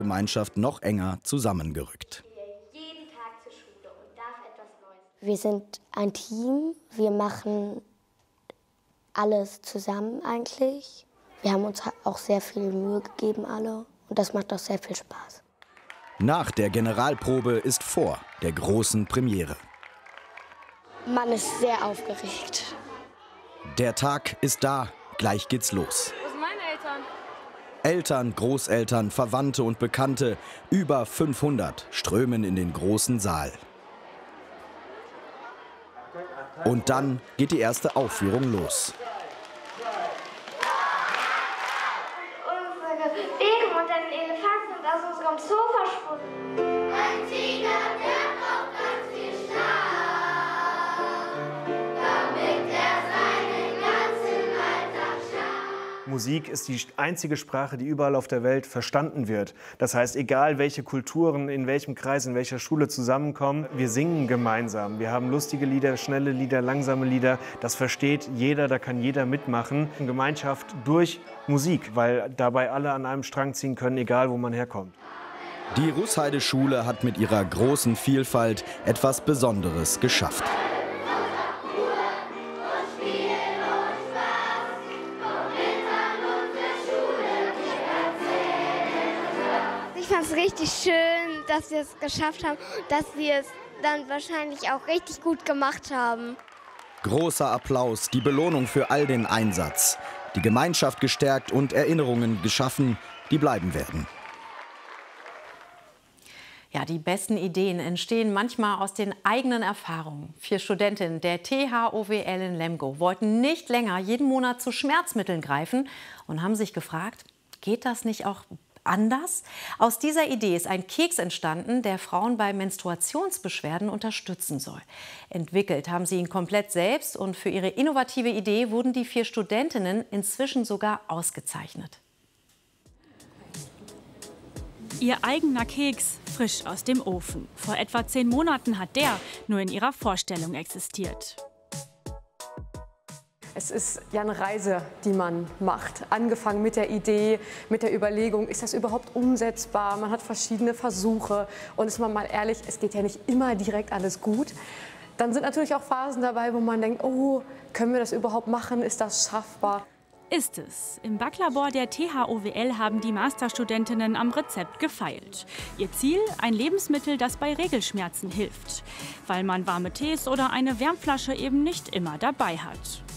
Gemeinschaft noch enger zusammengerückt. Wir sind ein Team, wir machen alles zusammen eigentlich. Wir haben uns auch sehr viel Mühe gegeben alle und das macht auch sehr viel Spaß. Nach der Generalprobe ist vor der großen Premiere. Man ist sehr aufgeregt. Der Tag ist da, gleich geht's los. Wo sind meine Eltern? Eltern, Großeltern, Verwandte und Bekannte, über 500 strömen in den großen Saal. Und dann geht die erste Aufführung los. Unsere Bären und ein Elefant sind aus unserem Zoo verschwunden. Ein Tiger, der braucht ganz viel Schlaf, damit er seinen ganzen Alltag schafft. Musik ist die einzige Sprache, die überall auf der Welt verstanden wird. Das heißt, egal welche Kulturen, in welchem Kreis, in welcher Schule zusammenkommen, wir singen gemeinsam. Wir haben lustige Lieder, schnelle Lieder, langsame Lieder. Das versteht jeder, da kann jeder mitmachen. Eine Gemeinschaft durch Musik, weil dabei alle an einem Strang ziehen können, egal wo man herkommt. Die Rußheide-Schule hat mit ihrer großen Vielfalt etwas Besonderes geschafft. Ich fand es richtig schön, dass wir es geschafft haben, dass wir es dann wahrscheinlich auch richtig gut gemacht haben. Großer Applaus, die Belohnung für all den Einsatz. Die Gemeinschaft gestärkt und Erinnerungen geschaffen, die bleiben werden. Ja, die besten Ideen entstehen manchmal aus den eigenen Erfahrungen. 4 Studentinnen der THOWL in Lemgo wollten nicht länger jeden Monat zu Schmerzmitteln greifen und haben sich gefragt, geht das nicht auch anders? Aus dieser Idee ist ein Keks entstanden, der Frauen bei Menstruationsbeschwerden unterstützen soll. Entwickelt haben sie ihn komplett selbst und für ihre innovative Idee wurden die 4 Studentinnen inzwischen sogar ausgezeichnet. Ihr eigener Keks, frisch aus dem Ofen. Vor etwa 10 Monaten hat der nur in ihrer Vorstellung existiert. Es ist ja eine Reise, die man macht. Angefangen mit der Idee, mit der Überlegung, ist das überhaupt umsetzbar? Man hat verschiedene Versuche und ist man mal ehrlich, es geht ja nicht immer direkt alles gut. Dann sind natürlich auch Phasen dabei, wo man denkt, oh, können wir das überhaupt machen? Ist das schaffbar? Ist es. Im Backlabor der THOWL haben die Masterstudentinnen am Rezept gefeilt. Ihr Ziel? Ein Lebensmittel, das bei Regelschmerzen hilft. Weil man warme Tees oder eine Wärmflasche eben nicht immer dabei hat.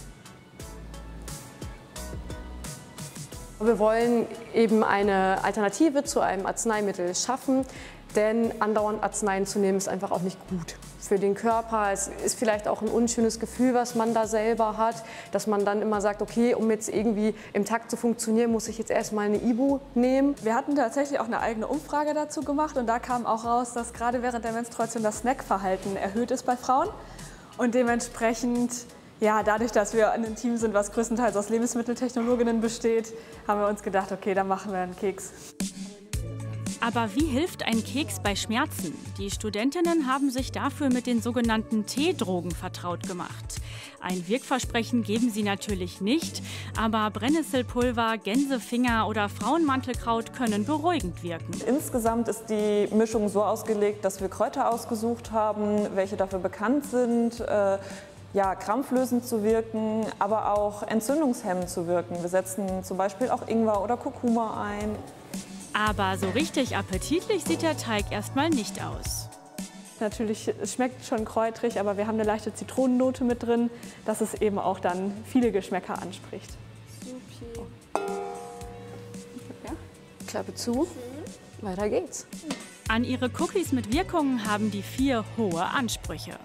Wir wollen eben eine Alternative zu einem Arzneimittel schaffen, denn andauernd Arzneien zu nehmen ist einfach auch nicht gut für den Körper. Es ist vielleicht auch ein unschönes Gefühl, was man da selber hat, dass man dann immer sagt, okay, um jetzt irgendwie im Takt zu funktionieren, muss ich jetzt erstmal eine Ibu nehmen. Wir hatten tatsächlich auch eine eigene Umfrage dazu gemacht und da kam auch raus, dass gerade während der Menstruation das Snackverhalten erhöht ist bei Frauen und dementsprechend, ja, dadurch, dass wir ein Team sind, was größtenteils aus Lebensmitteltechnologinnen besteht, haben wir uns gedacht, okay, dann machen wir einen Keks. Aber wie hilft ein Keks bei Schmerzen? Die Studentinnen haben sich dafür mit den sogenannten Teedrogen vertraut gemacht. Ein Wirkversprechen geben sie natürlich nicht, aber Brennnesselpulver, Gänsefinger oder Frauenmantelkraut können beruhigend wirken. Insgesamt ist die Mischung so ausgelegt, dass wir Kräuter ausgesucht haben, welche dafür bekannt sind, ja, krampflösend zu wirken, aber auch entzündungshemmend zu wirken. Wir setzen zum Beispiel auch Ingwer oder Kurkuma ein. Aber so richtig appetitlich sieht der Teig erstmal nicht aus. Natürlich, es schmeckt schon kräutrig, aber wir haben eine leichte Zitronennote mit drin, dass es eben auch dann viele Geschmäcker anspricht. Super. Ja. Klappe zu, weiter geht's. An ihre Cookies mit Wirkungen haben die 4 hohe Ansprüche.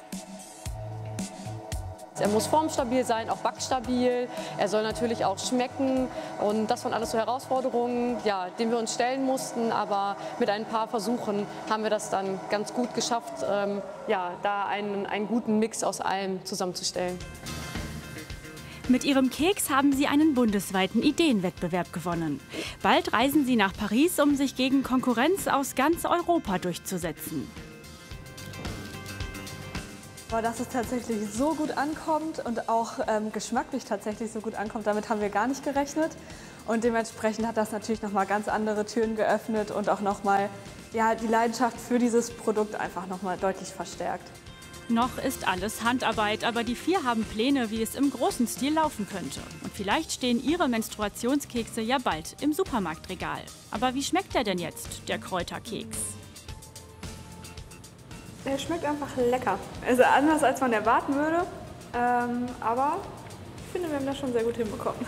Er muss formstabil sein, auch backstabil. Er soll natürlich auch schmecken. Und das waren alles so Herausforderungen, ja, denen wir uns stellen mussten. Aber mit ein paar Versuchen haben wir das dann ganz gut geschafft, ja, da einen guten Mix aus allem zusammenzustellen. Mit ihrem Keks haben sie einen bundesweiten Ideenwettbewerb gewonnen. Bald reisen sie nach Paris, um sich gegen Konkurrenz aus ganz Europa durchzusetzen. Aber dass es tatsächlich so gut ankommt und auch geschmacklich tatsächlich so gut ankommt, damit haben wir gar nicht gerechnet. Und dementsprechend hat das natürlich nochmal ganz andere Türen geöffnet und auch nochmal die Leidenschaft für dieses Produkt einfach nochmal deutlich verstärkt. Noch ist alles Handarbeit, aber die 4 haben Pläne, wie es im großen Stil laufen könnte. Und vielleicht stehen ihre Menstruationskekse ja bald im Supermarktregal. Aber wie schmeckt der denn jetzt, der Kräuterkeks? Er schmeckt einfach lecker. Also anders, als man erwarten würde. Aber ich finde, wir haben das schon sehr gut hinbekommen.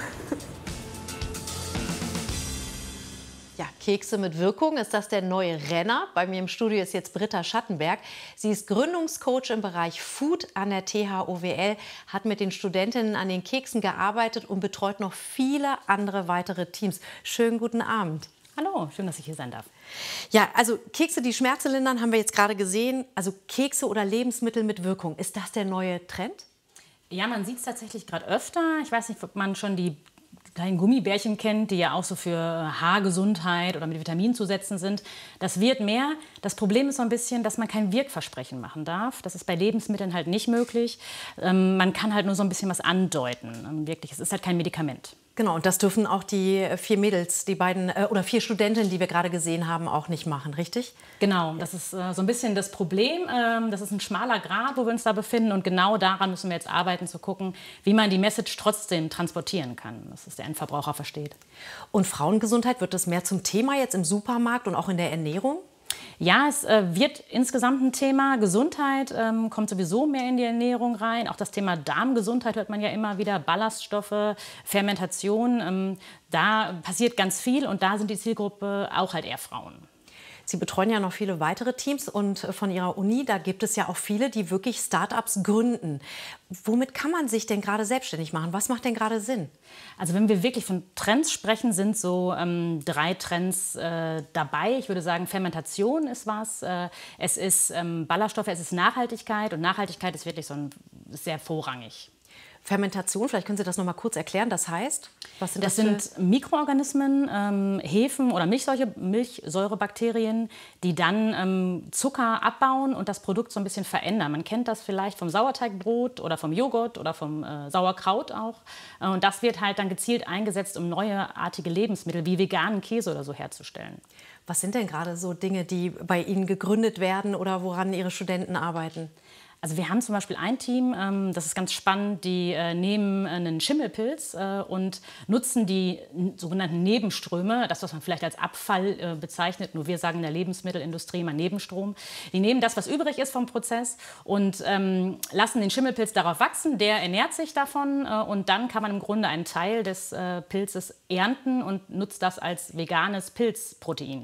Ja, Kekse mit Wirkung, ist das der neue Renner? Bei mir im Studio ist jetzt Britta Schattenberg. Sie ist Gründungscoach im Bereich Food an der THOWL, hat mit den Studentinnen an den Keksen gearbeitet und betreut noch viele andere weitere Teams. Schönen guten Abend. Hallo, schön, dass ich hier sein darf. Ja, also Kekse, die Schmerzen lindern, haben wir jetzt gerade gesehen. Also Kekse oder Lebensmittel mit Wirkung, ist das der neue Trend? Ja, man sieht es tatsächlich gerade öfter. Ich weiß nicht, ob man schon die kleinen Gummibärchen kennt, die ja auch so für Haargesundheit oder mit Vitaminzusätzen sind. Das wird mehr. Das Problem ist so ein bisschen, dass man kein Wirkversprechen machen darf. Das ist bei Lebensmitteln halt nicht möglich. Man kann halt nur so ein bisschen was andeuten. Wirklich, es ist halt kein Medikament. Genau, und das dürfen auch die 4 Mädels, die beiden oder 4 Studentinnen, die wir gerade gesehen haben, auch nicht machen, richtig? Genau, das ist so ein bisschen das Problem. Das ist ein schmaler Grat, wo wir uns da befinden. Und genau daran müssen wir jetzt arbeiten, zu gucken, wie man die Message trotzdem transportieren kann, dass es der Endverbraucher versteht. Und Frauengesundheit, wird das mehr zum Thema jetzt im Supermarkt und auch in der Ernährung? Ja, es wird insgesamt ein Thema. Gesundheit kommt sowieso mehr in die Ernährung rein. Auch das Thema Darmgesundheit hört man ja immer wieder. Ballaststoffe, Fermentation, da passiert ganz viel und da sind die Zielgruppe auch halt eher Frauen. Sie betreuen ja noch viele weitere Teams und von Ihrer Uni, da gibt es ja auch viele, die wirklich Start-ups gründen. Womit kann man sich denn gerade selbstständig machen? Was macht denn gerade Sinn? Also wenn wir wirklich von Trends sprechen, sind so 3 Trends dabei. Ich würde sagen, Fermentation ist was, es ist Ballaststoffe, es ist Nachhaltigkeit und Nachhaltigkeit ist wirklich sehr vorrangig. Fermentation, vielleicht können Sie das noch mal kurz erklären. Das heißt, was sind das? Das sind Mikroorganismen, Hefen oder Milchsäurebakterien, die dann Zucker abbauen und das Produkt so ein bisschen verändern. Man kennt das vielleicht vom Sauerteigbrot oder vom Joghurt oder vom Sauerkraut auch. Und das wird halt dann gezielt eingesetzt, um neuartige Lebensmittel wie veganen Käse oder so herzustellen. Was sind denn gerade so Dinge, die bei Ihnen gegründet werden oder woran Ihre Studenten arbeiten? Also wir haben zum Beispiel ein Team, das ist ganz spannend, die nehmen einen Schimmelpilz und nutzen die sogenannten Nebenströme, das, was man vielleicht als Abfall bezeichnet, nur wir sagen in der Lebensmittelindustrie mal Nebenstrom. Die nehmen das, was übrig ist vom Prozess und lassen den Schimmelpilz darauf wachsen, der ernährt sich davon und dann kann man im Grunde einen Teil des Pilzes ernten und nutzt das als veganes Pilzprotein.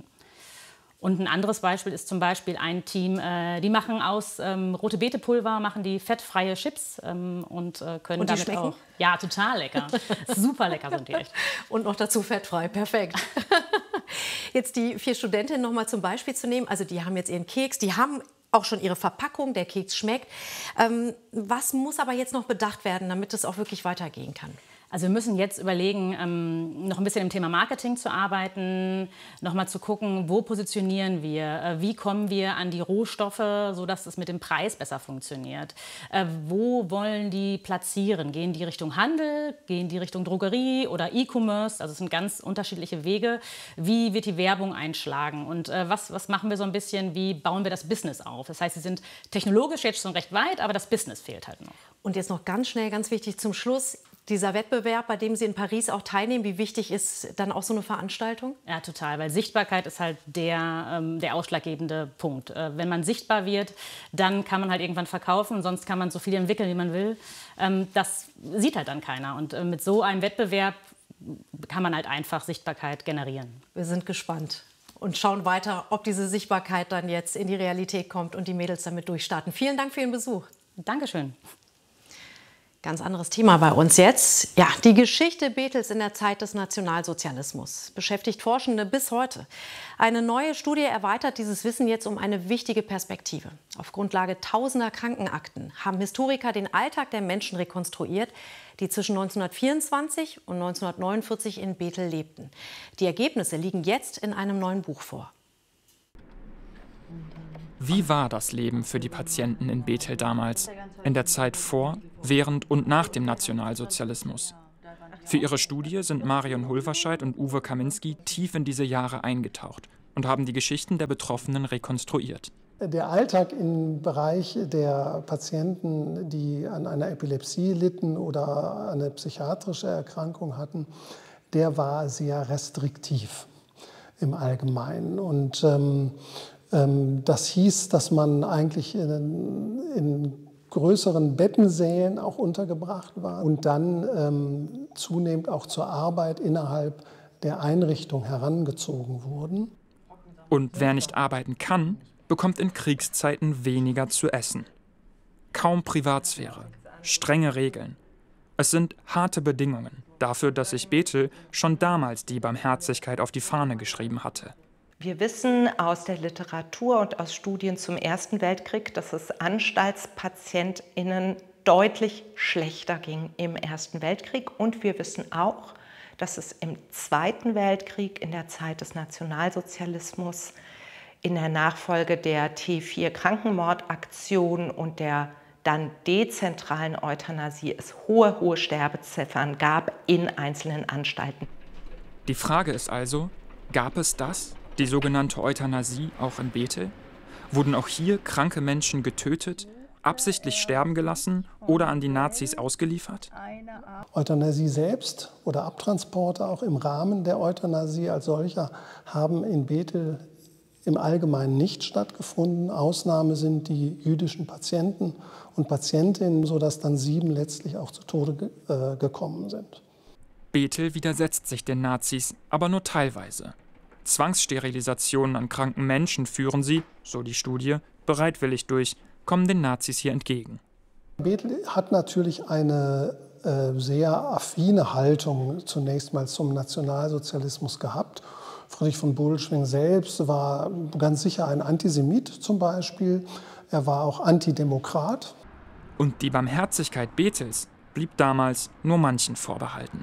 Und ein anderes Beispiel ist zum Beispiel ein Team, die machen aus rote Beete-Pulver, machen die fettfreie Chips und können und die damit schmecken? auch. Ja, total lecker. Super lecker sind die echt. Und noch dazu fettfrei, perfekt. Jetzt die 4 Studentinnen noch mal zum Beispiel zu nehmen. Also die haben jetzt ihren Keks, die haben auch schon ihre Verpackung, der Keks schmeckt. Was muss aber jetzt noch bedacht werden, damit es auch wirklich weitergehen kann? Also wir müssen jetzt überlegen, noch ein bisschen im Thema Marketing zu arbeiten, noch mal zu gucken, wo positionieren wir, wie kommen wir an die Rohstoffe, sodass es mit dem Preis besser funktioniert. Wo wollen die platzieren? Gehen die Richtung Handel, gehen die Richtung Drogerie oder E-Commerce? Also es sind ganz unterschiedliche Wege. Wie wird die Werbung einschlagen? Und was machen wir so ein bisschen, wie bauen wir das Business auf? Das heißt, sie sind technologisch jetzt schon recht weit, aber das Business fehlt halt noch. Und jetzt noch ganz schnell, ganz wichtig zum Schluss, dieser Wettbewerb, bei dem Sie in Paris auch teilnehmen, wie wichtig ist dann auch so eine Veranstaltung? Ja, total, weil Sichtbarkeit ist halt der ausschlaggebende Punkt. Wenn man sichtbar wird, dann kann man halt irgendwann verkaufen, sonst kann man so viel entwickeln, wie man will. Das sieht halt dann keiner und mit so einem Wettbewerb kann man halt einfach Sichtbarkeit generieren. Wir sind gespannt und schauen weiter, ob diese Sichtbarkeit dann jetzt in die Realität kommt und die Mädels damit durchstarten. Vielen Dank für Ihren Besuch. Dankeschön. Ganz anderes Thema bei uns jetzt. Ja, die Geschichte Bethels in der Zeit des Nationalsozialismus beschäftigt Forschende bis heute. Eine neue Studie erweitert dieses Wissen jetzt um eine wichtige Perspektive. Auf Grundlage tausender Krankenakten haben Historiker den Alltag der Menschen rekonstruiert, die zwischen 1924 und 1949 in Bethel lebten. Die Ergebnisse liegen jetzt in einem neuen Buch vor. Wie war das Leben für die Patienten in Bethel damals, in der Zeit vor, während und nach dem Nationalsozialismus? Für ihre Studie sind Marion Hulverscheid und Uwe Kaminski tief in diese Jahre eingetaucht und haben die Geschichten der Betroffenen rekonstruiert. Der Alltag im Bereich der Patienten, die an einer Epilepsie litten oder eine psychiatrische Erkrankung hatten, der war sehr restriktiv im Allgemeinen. Und das hieß, dass man eigentlich in größeren Bettensälen auch untergebracht war und dann zunehmend auch zur Arbeit innerhalb der Einrichtung herangezogen wurden. Und wer nicht arbeiten kann, bekommt in Kriegszeiten weniger zu essen. Kaum Privatsphäre, strenge Regeln. Es sind harte Bedingungen dafür, dass sich Bethel schon damals die Barmherzigkeit auf die Fahne geschrieben hatte. Wir wissen aus der Literatur und aus Studien zum Ersten Weltkrieg, dass es AnstaltspatientInnen deutlich schlechter ging im Ersten Weltkrieg. Und wir wissen auch, dass es im Zweiten Weltkrieg, in der Zeit des Nationalsozialismus, in der Nachfolge der T4-Krankenmordaktion und der dann dezentralen Euthanasie es hohe Sterbeziffern gab in einzelnen Anstalten. Die Frage ist also, gab es das, die sogenannte Euthanasie, auch in Bethel? Wurden auch hier kranke Menschen getötet, absichtlich sterben gelassen oder an die Nazis ausgeliefert? Euthanasie selbst oder Abtransporte auch im Rahmen der Euthanasie als solcher haben in Bethel im Allgemeinen nicht stattgefunden. Ausnahme sind die jüdischen Patienten und Patientinnen, sodass dann 7 letztlich auch zu Tode gekommen sind. Bethel widersetzt sich den Nazis, aber nur teilweise. Zwangssterilisationen an kranken Menschen führen sie, so die Studie, bereitwillig durch, kommen den Nazis hier entgegen. Bethel hat natürlich eine sehr affine Haltung zunächst mal zum Nationalsozialismus gehabt. Friedrich von Bodelschwingh selbst war ganz sicher ein Antisemit zum Beispiel. Er war auch Antidemokrat. Und die Barmherzigkeit Bethels blieb damals nur manchen vorbehalten.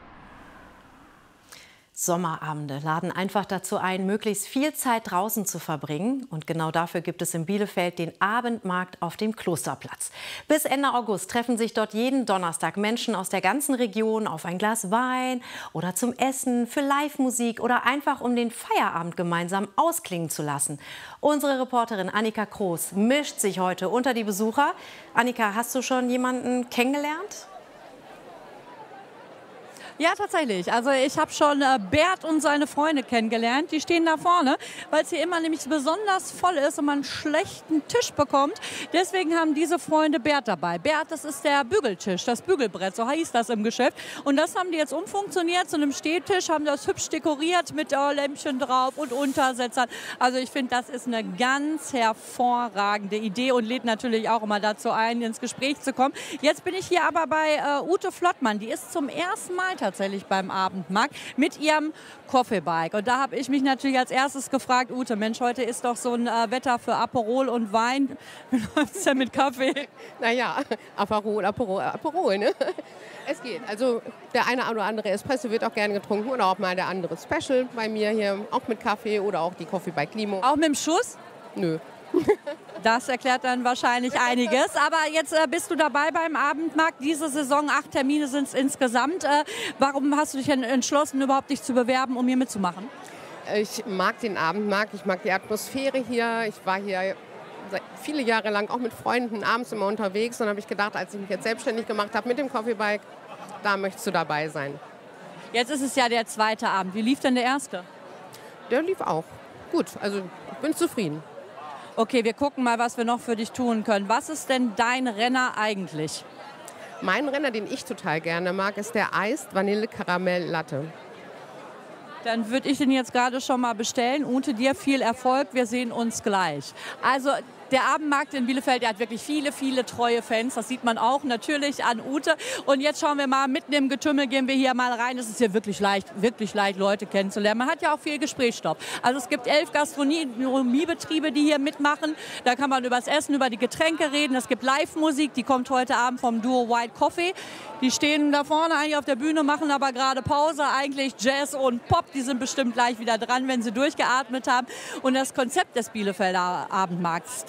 Sommerabende laden einfach dazu ein, möglichst viel Zeit draußen zu verbringen. Und genau dafür gibt es in Bielefeld den Abendmarkt auf dem Klosterplatz. Bis Ende August treffen sich dort jeden Donnerstag Menschen aus der ganzen Region auf ein Glas Wein oder zum Essen, für Live-Musik oder einfach um den Feierabend gemeinsam ausklingen zu lassen. Unsere Reporterin Annika Kroos mischt sich heute unter die Besucher. Annika, hast du schon jemanden kennengelernt? Ja, tatsächlich. Also ich habe schon Bert und seine Freunde kennengelernt. Die stehen da vorne, weil es hier immer nämlich besonders voll ist und man einen schlechten Tisch bekommt. Deswegen haben diese Freunde Bert dabei. Bert, das ist der Bügeltisch, das Bügelbrett, so hieß das im Geschäft. Und das haben die jetzt umfunktioniert zu einem Stehtisch, haben das hübsch dekoriert mit Lämpchen drauf und Untersetzern. Also ich finde, das ist eine ganz hervorragende Idee und lädt natürlich auch immer dazu ein, ins Gespräch zu kommen. Jetzt bin ich hier aber bei Ute Flottmann. Die ist zum ersten Mal tatsächlich beim Abendmarkt mit ihrem Coffeebike. Und da habe ich mich natürlich als erstes gefragt, Ute, Mensch, heute ist doch so ein Wetter für Aperol und Wein. Wie läuft es denn mit Kaffee? Naja, Aperol, ne? Es geht. Also der eine oder andere Espresso wird auch gerne getrunken oder auch mal der andere Special bei mir hier, auch mit Kaffee oder auch die Coffeebike Limo. Auch mit dem Schuss? Nö. Das erklärt dann wahrscheinlich einiges. Aber jetzt bist du dabei beim Abendmarkt. Diese Saison 8 Termine sind es insgesamt. Warum hast du dich denn entschlossen, überhaupt dich zu bewerben, um hier mitzumachen? Ich mag den Abendmarkt, ich mag die Atmosphäre hier. Ich war hier viele Jahre lang auch mit Freunden abends immer unterwegs. Und habe ich gedacht, als ich mich jetzt selbstständig gemacht habe mit dem Coffeebike, da möchtest du dabei sein. Jetzt ist es ja der zweite Abend. Wie lief denn der erste? Der lief auch gut. Also ich bin zufrieden. Okay, wir gucken mal, was wir noch für dich tun können. Was ist denn dein Renner eigentlich? Mein Renner, den ich total gerne mag, ist der Iced Vanille Karamell Latte. Dann würde ich den jetzt gerade schon mal bestellen. Ute, dir viel Erfolg. Wir sehen uns gleich. Also der Abendmarkt in Bielefeld, der hat wirklich viele, viele treue Fans. Das sieht man auch natürlich an Ute. Und jetzt schauen wir mal, mitten im Getümmel gehen wir hier mal rein. Es ist hier wirklich leicht, Leute kennenzulernen. Man hat ja auch viel Gesprächsstoff. Also es gibt 11 Gastronomiebetriebe, die hier mitmachen. Da kann man über das Essen, über die Getränke reden. Es gibt Live-Musik, die kommt heute Abend vom Duo White Coffee. Die stehen da vorne eigentlich auf der Bühne, machen aber gerade Pause. Eigentlich Jazz und Pop, die sind bestimmt gleich wieder dran, wenn sie durchgeatmet haben. Und das Konzept des Bielefelder Abendmarkts,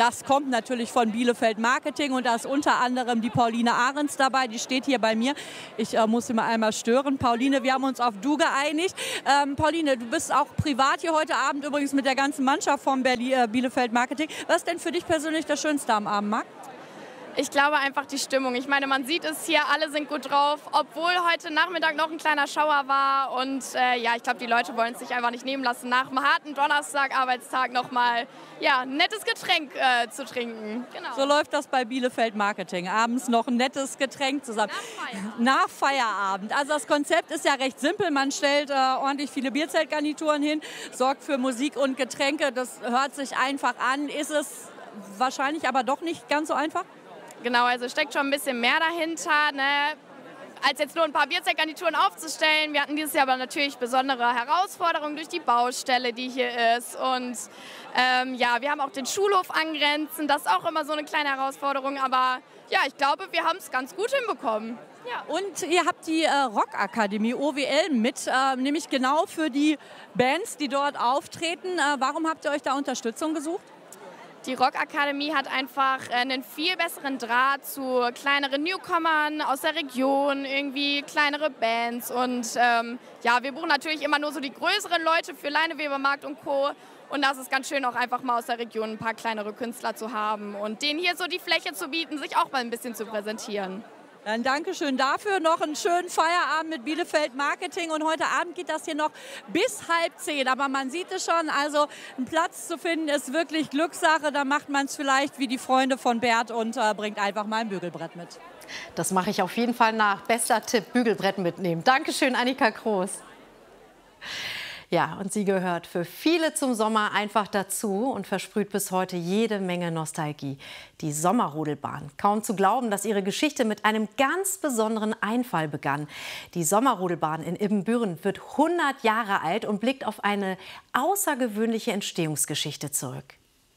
Das kommt natürlich von Bielefeld Marketing und da ist unter anderem die Pauline Ahrens dabei, die steht hier bei mir. Ich muss sie mal einmal stören. Pauline, wir haben uns auf Du geeinigt. Pauline, du bist auch privat hier heute Abend übrigens mit der ganzen Mannschaft vom Bielefeld Marketing. Was ist denn für dich persönlich das Schönste am Abend, Marc? Ich glaube einfach die Stimmung. Ich meine, man sieht es hier, alle sind gut drauf, obwohl heute Nachmittag noch ein kleiner Schauer war. Und ja, ich glaube, die Leute wollen es sich einfach nicht nehmen lassen, nach einem harten Donnerstag-Arbeitstag nochmal ein nettes Getränk zu trinken. Genau. So läuft das bei Bielefeld Marketing. Abends noch ein nettes Getränk zusammen. Nach Feierabend. Also das Konzept ist ja recht simpel. Man stellt ordentlich viele Bierzeltgarnituren hin, sorgt für Musik und Getränke. Das hört sich einfach an. Ist es wahrscheinlich aber doch nicht ganz so einfach? Genau, also steckt schon ein bisschen mehr dahinter, ne? Als jetzt nur ein paar Bierzeltgarnituren aufzustellen. Wir hatten dieses Jahr aber natürlich besondere Herausforderungen durch die Baustelle, die hier ist. Und ja, wir haben auch den Schulhof angrenzen. Das ist auch immer so eine kleine Herausforderung. Aber ja, ich glaube, wir haben es ganz gut hinbekommen. Ja. Und ihr habt die Rockakademie OWL mit, nämlich genau für die Bands, die dort auftreten. Warum habt ihr euch da Unterstützung gesucht? Die Rockakademie hat einfach einen viel besseren Draht zu kleineren Newcomern aus der Region, irgendwie kleinere Bands. Und ja, wir buchen natürlich immer nur so die größeren Leute für Leinewebermarkt und Co. Und das ist ganz schön, auch einfach mal aus der Region ein paar kleinere Künstler zu haben und denen hier so die Fläche zu bieten, sich auch mal ein bisschen zu präsentieren. Dann Dankeschön dafür. Noch einen schönen Feierabend mit Bielefeld Marketing. Und heute Abend geht das hier noch bis 9:30. Aber man sieht es schon, also einen Platz zu finden ist wirklich Glückssache. Da macht man es vielleicht wie die Freunde von Bert und bringt einfach mal ein Bügelbrett mit. Das mache ich auf jeden Fall nach. Bester Tipp, Bügelbrett mitnehmen. Dankeschön, Annika Kroos. Ja, und sie gehört für viele zum Sommer einfach dazu und versprüht bis heute jede Menge Nostalgie. Die Sommerrodelbahn. Kaum zu glauben, dass ihre Geschichte mit einem ganz besonderen Einfall begann. Die Sommerrodelbahn in Ibbenbüren wird 100 Jahre alt und blickt auf eine außergewöhnliche Entstehungsgeschichte zurück.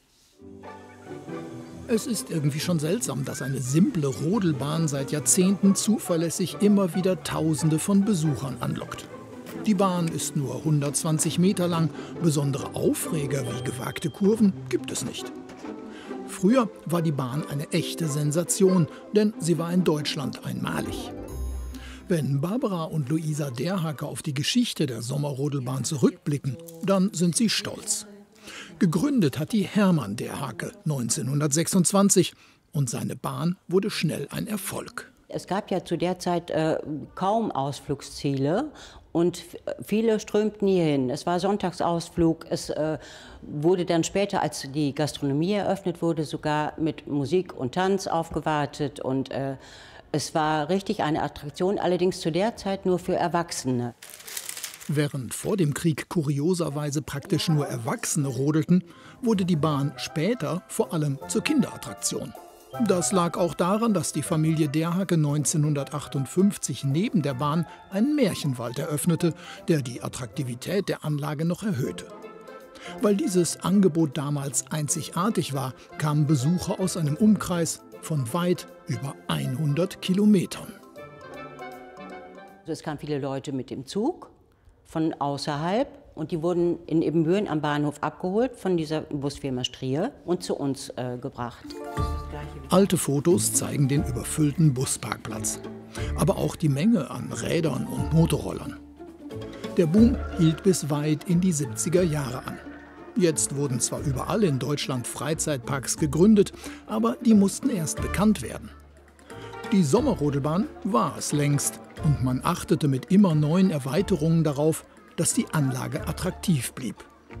Es ist irgendwie schon seltsam, dass eine simple Rodelbahn seit Jahrzehnten zuverlässig immer wieder Tausende von Besuchern anlockt. Die Bahn ist nur 120 Meter lang, besondere Aufreger wie gewagte Kurven gibt es nicht. Früher war die Bahn eine echte Sensation, denn sie war in Deutschland einmalig. Wenn Barbara und Luisa Derhake auf die Geschichte der Sommerrodelbahn zurückblicken, dann sind sie stolz. Gegründet hat die Hermann Derhake 1926 und seine Bahn wurde schnell ein Erfolg. Es gab ja zu der Zeit kaum Ausflugsziele und viele strömten hier hin. Es war Sonntagsausflug. Es wurde dann später, als die Gastronomie eröffnet wurde, sogar mit Musik und Tanz aufgewartet. Und es war richtig eine Attraktion, allerdings zu der Zeit nur für Erwachsene. Während vor dem Krieg kurioserweise praktisch nur Erwachsene rodelten, wurde die Bahn später vor allem zur Kinderattraktion. Das lag auch daran, dass die Familie Derhake 1958 neben der Bahn einen Märchenwald eröffnete, der die Attraktivität der Anlage noch erhöhte. Weil dieses Angebot damals einzigartig war, kamen Besucher aus einem Umkreis von weit über 100 Kilometern. Es kamen viele Leute mit dem Zug von außerhalb und die wurden in Ibbenbüren am Bahnhof abgeholt von dieser Busfirma Strier und zu uns gebracht. Alte Fotos zeigen den überfüllten Busparkplatz, aber auch die Menge an Rädern und Motorrollern. Der Boom hielt bis weit in die 70er Jahre an. Jetzt wurden zwar überall in Deutschland Freizeitparks gegründet, aber die mussten erst bekannt werden. Die Sommerrodelbahn war es längst und man achtete mit immer neuen Erweiterungen darauf, dass die Anlage attraktiv blieb.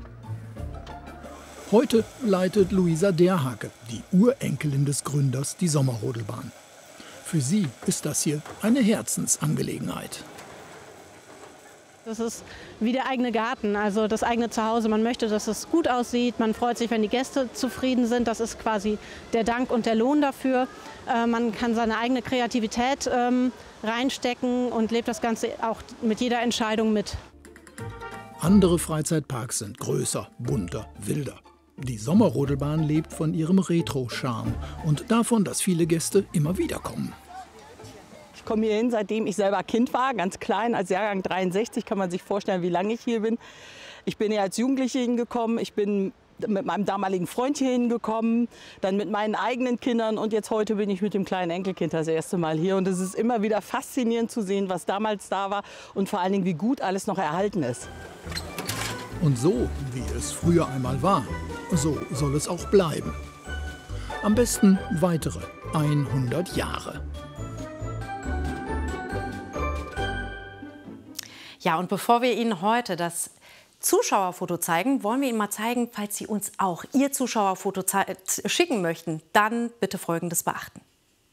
Heute leitet Luisa Derhake, die Urenkelin des Gründers, die Sommerrodelbahn. Für sie ist das hier eine Herzensangelegenheit. Das ist wie der eigene Garten, also das eigene Zuhause. Man möchte, dass es gut aussieht. Man freut sich, wenn die Gäste zufrieden sind. Das ist quasi der Dank und der Lohn dafür. Man kann seine eigene Kreativität reinstecken und lebt das Ganze auch mit jeder Entscheidung mit. Andere Freizeitparks sind größer, bunter, wilder. Die Sommerrodelbahn lebt von ihrem Retro-Charme und davon, dass viele Gäste immer wieder kommen. Ich komme hier hin, seitdem ich selber Kind war, ganz klein, als Jahrgang 63, kann man sich vorstellen, wie lange ich hier bin. Ich bin hier als Jugendliche hingekommen, ich bin mit meinem damaligen Freund hier hingekommen, dann mit meinen eigenen Kindern und jetzt heute bin ich mit dem kleinen Enkelkind das erste Mal hier. Und es ist immer wieder faszinierend zu sehen, was damals da war und vor allen Dingen, wie gut alles noch erhalten ist. Und so, wie es früher einmal war, so soll es auch bleiben. Am besten weitere 100 Jahre. Ja, und bevor wir Ihnen heute das Zuschauerfoto zeigen, wollen wir Ihnen mal zeigen, falls Sie uns auch Ihr Zuschauerfoto schicken möchten, dann bitte Folgendes beachten.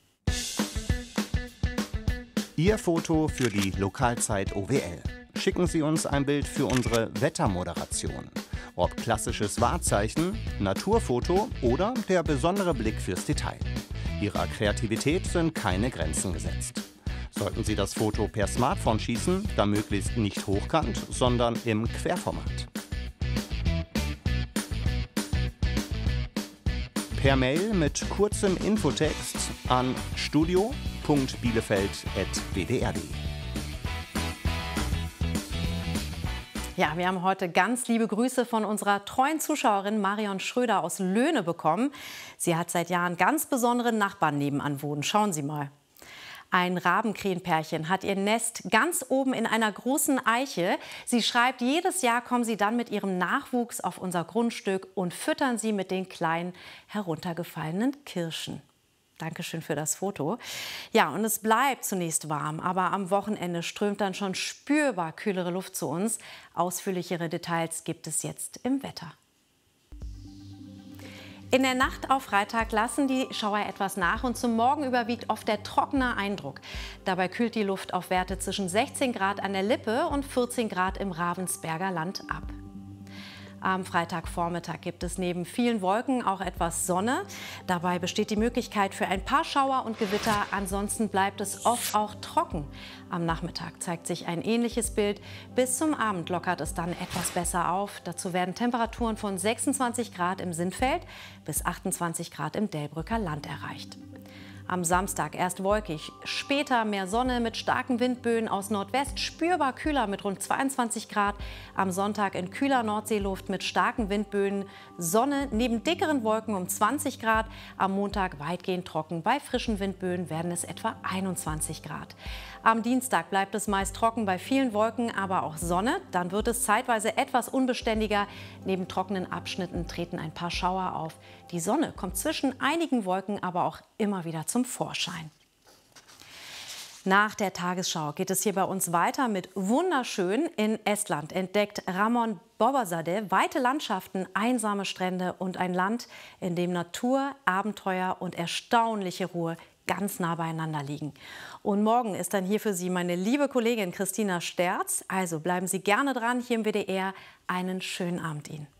Ihr Foto für die Lokalzeit OWL. Schicken Sie uns ein Bild für unsere Wettermoderation. Ob klassisches Wahrzeichen, Naturfoto oder der besondere Blick fürs Detail. Ihrer Kreativität sind keine Grenzen gesetzt. Sollten Sie das Foto per Smartphone schießen, dann möglichst nicht hochkant, sondern im Querformat. Per Mail mit kurzem Infotext an studio.bielefeld@wdr.de. Ja, wir haben heute ganz liebe Grüße von unserer treuen Zuschauerin Marion Schröder aus Löhne bekommen. Sie hat seit Jahren ganz besondere Nachbarn nebenan wohnen. Schauen Sie mal. Ein Rabenkrähenpärchen hat ihr Nest ganz oben in einer großen Eiche. Sie schreibt, jedes Jahr kommen sie dann mit ihrem Nachwuchs auf unser Grundstück und füttern sie mit den kleinen heruntergefallenen Kirschen. Dankeschön für das Foto. Ja, und es bleibt zunächst warm, aber am Wochenende strömt dann schon spürbar kühlere Luft zu uns. Ausführlichere Details gibt es jetzt im Wetter. In der Nacht auf Freitag lassen die Schauer etwas nach und zum Morgen überwiegt oft der trockene Eindruck. Dabei kühlt die Luft auf Werte zwischen 16 Grad an der Lippe und 14 Grad im Ravensberger Land ab. Am Freitagvormittag gibt es neben vielen Wolken auch etwas Sonne. Dabei besteht die Möglichkeit für ein paar Schauer und Gewitter. Ansonsten bleibt es oft auch trocken. Am Nachmittag zeigt sich ein ähnliches Bild. Bis zum Abend lockert es dann etwas besser auf. Dazu werden Temperaturen von 26 Grad im Sinnfeld bis 28 Grad im Delbrücker Land erreicht. Am Samstag erst wolkig, später mehr Sonne mit starken Windböen aus Nordwest, spürbar kühler mit rund 22 Grad. Am Sonntag in kühler Nordseeluft mit starken Windböen, Sonne neben dickeren Wolken um 20 Grad. Am Montag weitgehend trocken, bei frischen Windböen werden es etwa 21 Grad. Am Dienstag bleibt es meist trocken bei vielen Wolken, aber auch Sonne. Dann wird es zeitweise etwas unbeständiger. Neben trockenen Abschnitten treten ein paar Schauer auf. Die Sonne kommt zwischen einigen Wolken aber auch immer wieder zum Vorschein. Nach der Tagesschau geht es hier bei uns weiter mit wunderschön. In Estland entdeckt Ramon Bobazadeh weite Landschaften, einsame Strände und ein Land, in dem Natur, Abenteuer und erstaunliche Ruhe ganz nah beieinander liegen. Und morgen ist dann hier für Sie meine liebe Kollegin Christina Sterz. Also bleiben Sie gerne dran hier im WDR. Einen schönen Abend Ihnen.